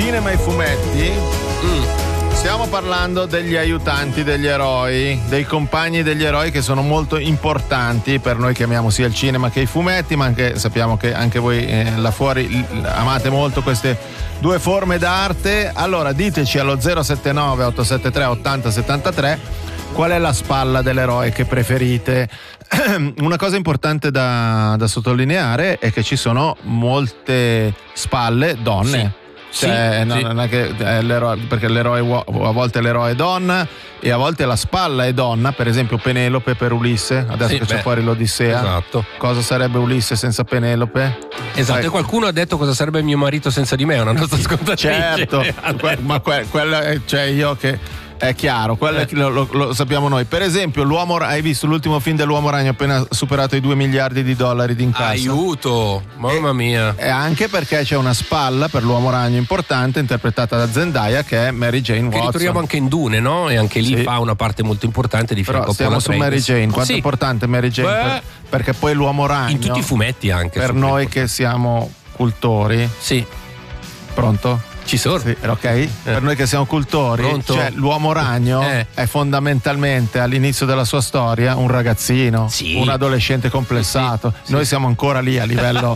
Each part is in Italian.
cinema e fumetti, stiamo parlando degli aiutanti degli eroi, dei compagni degli eroi che sono molto importanti per noi che amiamo sia il cinema che i fumetti, ma anche sappiamo che anche voi là fuori amate molto queste due forme d'arte. Allora diteci allo 079 873 80 73 qual è la spalla dell'eroe che preferite. Una cosa importante da sottolineare è che ci sono molte spalle donne. Sì. Cioè, non è che è l'eroe, perché l'eroe a volte l'eroe è donna e a volte la spalla è donna, per esempio Penelope per Ulisse, adesso che c'è fuori l'Odissea. Esatto. Cosa sarebbe Ulisse senza Penelope? Esatto, e qualcuno ha detto cosa sarebbe mio marito senza di me, è una nostra scontatrice. Certo, ma quella cioè io che è chiaro, quello lo sappiamo noi. Per esempio, hai visto l'ultimo film dell'Uomo Ragno appena superato i $2 miliardi di incasso? Aiuto, mamma mia. E anche perché c'è una spalla per l'Uomo Ragno importante interpretata da Zendaya, che è Mary Jane Watson. Che ritroviamo anche in Dune, no? E anche lì fa una parte molto importante di fianco. Però stiamo su Mary Jane. Quanto è importante Mary Jane? Perché poi l'Uomo Ragno, in tutti i fumetti anche. Per noi che siamo cultori. Sì. Pronto? Ci sono. Sì, ok. Per noi che siamo cultori, cioè l'Uomo Ragno è fondamentalmente all'inizio della sua storia un ragazzino, un adolescente complessato. Noi siamo ancora lì a livello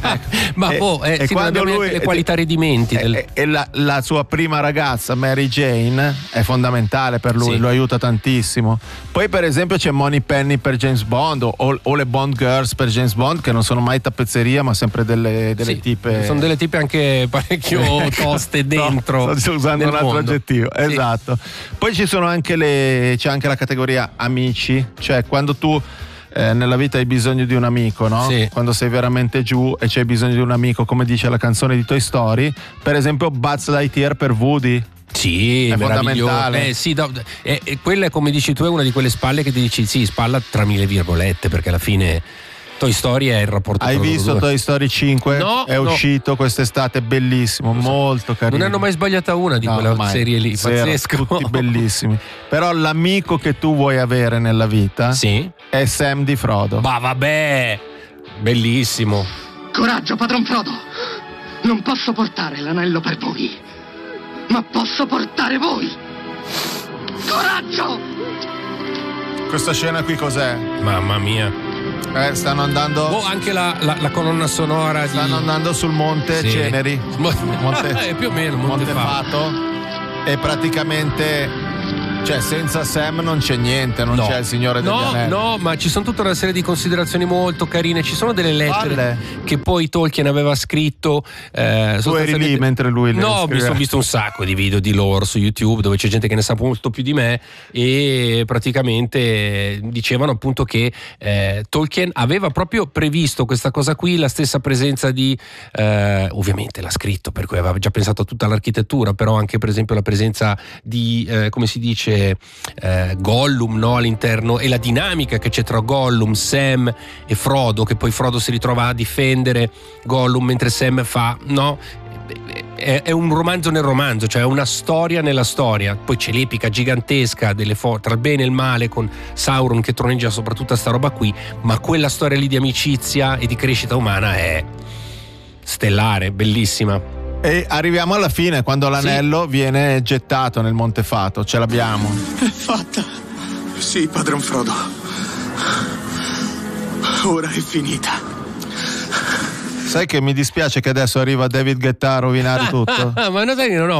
ma e quando lui le qualità redimenti e la sua prima ragazza Mary Jane è fondamentale per lui, lo aiuta tantissimo. Poi per esempio c'è Moneypenny per James Bond o le Bond Girls per James Bond, che non sono mai tappezzeria ma sempre delle tipe. Sono delle tipe anche parecchio toste dentro. No, sto usando un altro aggettivo. Esatto. Poi ci sono anche c'è anche la categoria amici, cioè quando tu nella vita hai bisogno di un amico, no? Quando sei veramente giù e c'hai bisogno di un amico, come dice la canzone di Toy Story, per esempio Buzz Lightyear per Woody. Sì, è fondamentale. Quella, come dici tu, è una di quelle spalle che ti dici spalla tra mille virgolette, perché alla fine Toy Story è il rapporto. Hai visto Toy Story 5? No, è uscito quest'estate, bellissimo, molto carino. Non hanno mai sbagliata una di quella serie lì, pazzesco. Tutti bellissimi. Però l'amico che tu vuoi avere nella vita è Sam di Frodo. Ma vabbè, bellissimo. Coraggio, padron Frodo. Non posso portare l'anello per voi, ma posso portare voi. Coraggio! Questa scena qui cos'è? Mamma mia. Stanno andando. Anche la colonna sonora. Stanno andando sul Monte Ceneri. Più o meno Monte Fato. E praticamente. Cioè senza Sam non c'è niente, non c'è il Signore degli Anelli. No, ma ci sono tutta una serie di considerazioni molto carine. Ci sono delle lettere che poi Tolkien aveva scritto. Tu eri lì mentre lui le No, mi sono visto un sacco di video di lore su YouTube dove c'è gente che ne sa molto più di me, e praticamente dicevano appunto che Tolkien aveva proprio previsto questa cosa qui, la stessa presenza di ovviamente l'ha scritto, per cui aveva già pensato a tutta l'architettura, però anche per esempio la presenza di come si dice Gollum, no, all'interno, e la dinamica che c'è tra Gollum, Sam e Frodo, che poi Frodo si ritrova a difendere Gollum mentre Sam fa, no, è un romanzo nel romanzo, cioè è una storia nella storia. Poi c'è l'epica gigantesca tra il bene e il male, con Sauron che troneggia soprattutto sta roba qui, ma quella storia lì di amicizia e di crescita umana è stellare, bellissima. E arriviamo alla fine, quando l'anello viene gettato nel Monte Fato. Ce l'abbiamo. È fatta. Sì, padron Frodo. Ora è finita. Sai che mi dispiace che adesso arriva David Guetta a rovinare tutto? Ma non ho